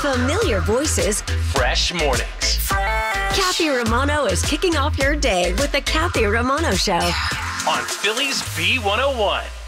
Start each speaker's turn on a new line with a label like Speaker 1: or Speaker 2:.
Speaker 1: Familiar voices,
Speaker 2: Fresh mornings.
Speaker 1: Kathy Romano is kicking off your day with the Kathy Romano Show
Speaker 2: On Phillies B101.